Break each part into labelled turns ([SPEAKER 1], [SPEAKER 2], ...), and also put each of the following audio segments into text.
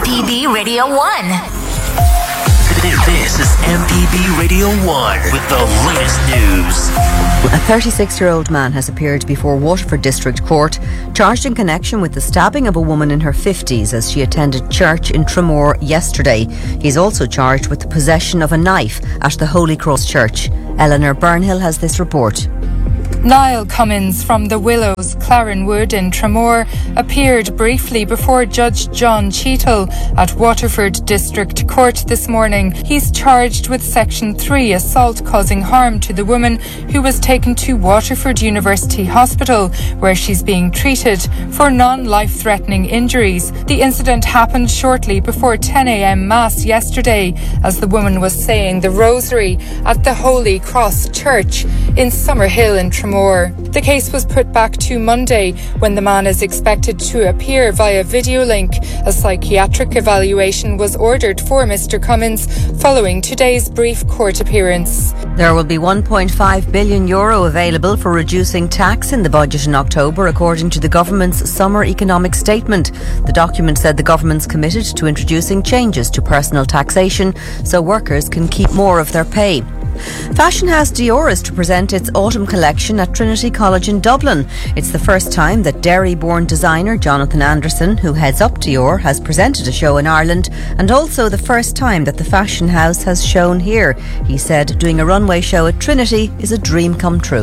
[SPEAKER 1] MPB Radio 1.
[SPEAKER 2] This is MPB Radio 1 with the latest news.
[SPEAKER 3] A 36-year-old man has appeared before Waterford District Court, charged in connection with the stabbing of a woman in her 50s as she attended church in Tramore yesterday. He's also charged with the possession of a knife at the Holy Cross Church. Eleanor Burnhill has this report.
[SPEAKER 4] Niall Cummins from the Willows, Clarenwood in Tramore appeared briefly before Judge John Cheadle at Waterford District Court this morning. He's charged with Section 3 assault causing harm to the woman who was taken to Waterford University Hospital where she's being treated for non-life-threatening injuries. The incident happened shortly before 10 a.m. Mass yesterday as the woman was saying the Rosary at the Holy Cross Church in Summerhill in Tramore. The case was put back to Monday when the man is expected to appear via video link. A psychiatric evaluation was ordered for Mr. Cummins following today's brief court appearance.
[SPEAKER 3] There will be €1.5 billion available for reducing tax in the budget in October, according to the government's summer economic statement. The document said the government's committed to introducing changes to personal taxation so workers can keep more of their pay. Fashion house Dior is to present its autumn collection at Trinity College in Dublin. It's the first time that Derry-born designer Jonathan Anderson, who heads up Dior, has presented a show in Ireland, and also the first time that the fashion house has shown here. He said doing a runway show at Trinity is a dream come true.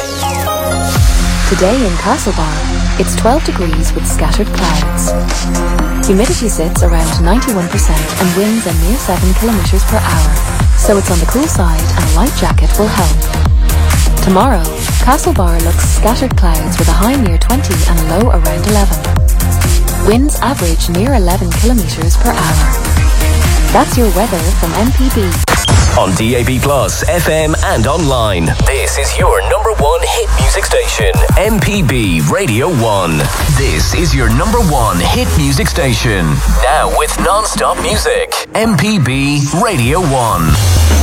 [SPEAKER 5] Today in Castlebar, it's 12 degrees with scattered clouds. Humidity sits around 91% and winds a mere 7 kilometres per hour. So it's on the cool side and a light jacket will help. Tomorrow, Castlebar looks scattered clouds with a high near 20 and a low around 11. Winds average near 11 kilometres per hour. That's your weather from MPB.
[SPEAKER 2] On DAB+, FM and online. This is your number one hit music station, MPB Radio 1. This is your number one hit music station. Now with non-stop music, MPB Radio 1.